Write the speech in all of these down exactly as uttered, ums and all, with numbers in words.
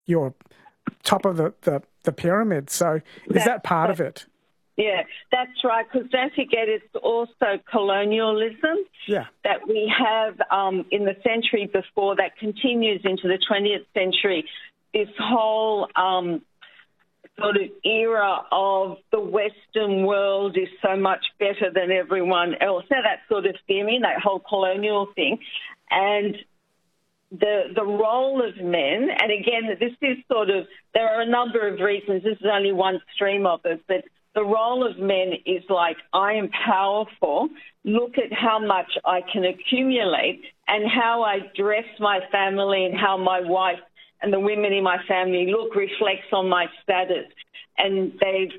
you're top of the, the, the pyramid. So is That's that part right. of it? Yeah, that's right, because don't forget it's also colonialism Yeah. that we have um, in the century before that continues into the twentieth century, this whole um, sort of era of the Western world is so much better than everyone else. Now, that sort of theory, that whole colonial thing, and the the role of men, and again, this is sort of, there are a number of reasons, this is only one stream of it, but the role of men is like, I am powerful, look at how much I can accumulate and how I dress my family and how my wife and the women in my family look reflects on my status. And they,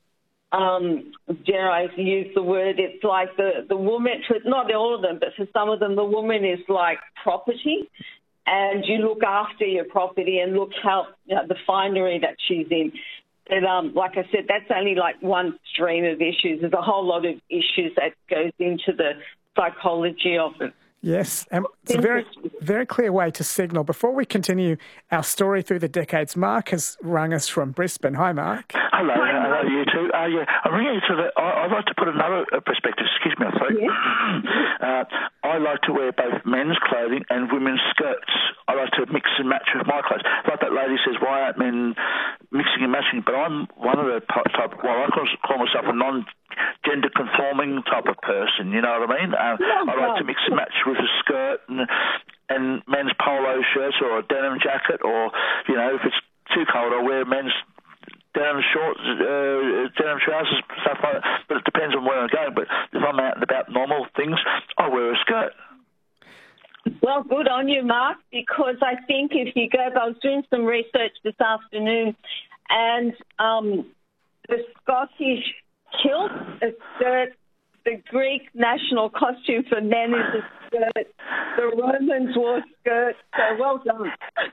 um, dare I use the word, it's like the, the woman, for not all of them, but for some of them, the woman is like property. And you look after your property and look how, you know, the finery that she's in. And um, like I said, that's only like one stream of issues. There's a whole lot of issues that goes into the psychology of it. Yes, and it's a very, very clear way to signal. Before we continue our story through the decades, Mark has rung us from Brisbane. Hi, Mark. Hello, hello, you two. Uh, yeah, I'm ringing to the. I, I'd like to put another perspective. Excuse me, I think. Yeah. uh, I like to wear both men's clothing and women's skirts. I like to mix and match with my clothes. Like that lady says, why aren't men mixing and matching? But I'm one of the type. Well, I call myself a non-gender conforming type of person. You know what I mean? Uh, I like to mix and match with a skirt and, and men's polo shirts or a denim jacket, or you know, if it's too cold, I wear men's denim shorts, uh, denim trousers, stuff like that. But it depends on where I'm going. But if I'm out and about normal things, I wear a skirt. Well, good on you, Mark, because I think if you go, I was doing some research this afternoon, and um, the Scottish kilt, a skirt, the Greek national costume for men is a skirt, the Romans wore skirts, so well done.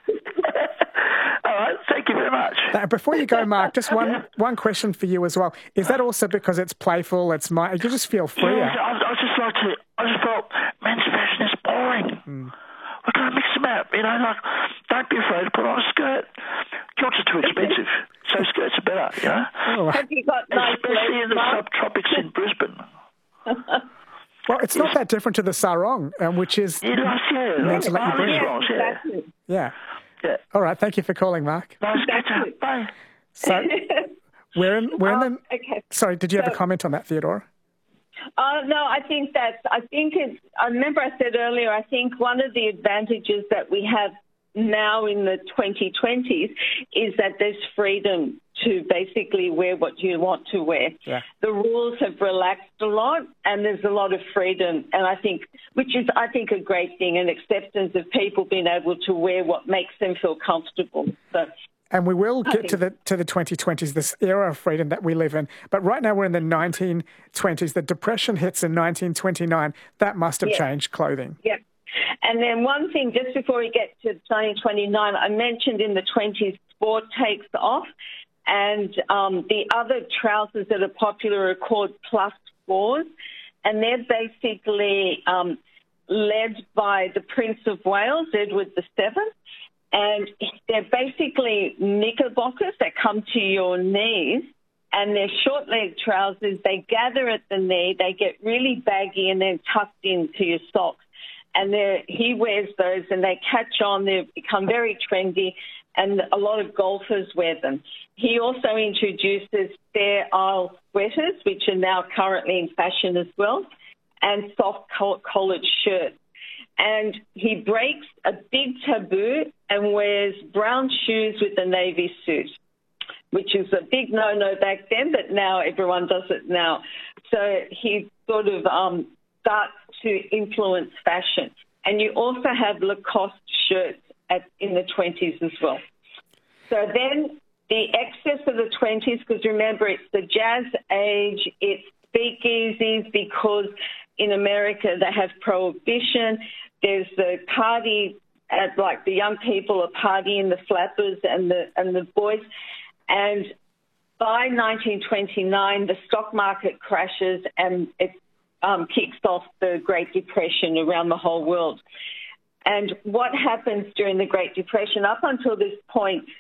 All right, thank you very much. Uh, before you go, Mark, just one, one question for you as well. Is that also because it's playful, it's my, you just feel freer? Yeah, I, I just like to, I just felt men's fashion is boring. Mm. We're going to mix them out, you know, like, don't be afraid to put on a skirt. Kilts are too expensive, so skirts are better, you know? Oh. Have you got nice Especially legs, in the Mark? subtropics in Brisbane. Well, it's not that different to the sarong, um, which is yeah, yeah, meant to let you oh, breathe. yeah, Exactly. Yeah. yeah. All right. Thank you for calling, Mark. Nice catch up. Bye. So we're in. We're in Um, the. okay. Sorry. Did you have So- a comment on that, Theodora? Uh, no, I think that's, I think it's, I remember I said earlier, I think one of the advantages that we have now in the twenty twenties is that there's freedom to basically wear what you want to wear. Yeah. The rules have relaxed a lot and there's a lot of freedom, and I think, which is, I think, a great thing, an acceptance of people being able to wear what makes them feel comfortable. So, And we will get Okay. to the to the twenty twenties, this era of freedom that we live in. But right now we're in the nineteen twenties. The Depression hits in nineteen twenty-nine. That must have Yeah. changed clothing. yeah. And then one thing, just before we get to nineteen twenty-nine, I mentioned in the twenties, sport takes off. And um, the other trousers that are popular are called plus fours. And they're basically um, led by the Prince of Wales, Edward the Seventh. And they're basically knickerbockers that come to your knees, and they're short-leg trousers. They gather at the knee, they get really baggy and then tucked into your socks. And they're, he wears those, and they catch on. They've become very trendy, and a lot of golfers wear them. He also introduces Fair Isle sweaters, which are now currently in fashion as well, and soft collared shirts. And he breaks a big taboo and wears brown shoes with a navy suit, which is a big no-no back then, but now everyone does it now. So he sort of um, starts to influence fashion. And you also have Lacoste shirts at, in the twenties as well. So then the excess of the twenties, because remember, it's the jazz age, it's speakeasies because in America they have prohibition. There's the party, at, like the young people are partying, the flappers and the and the boys. And by nineteen twenty-nine, the stock market crashes and it um, kicks off the Great Depression around the whole world. And what happens during the Great Depression, up until this point,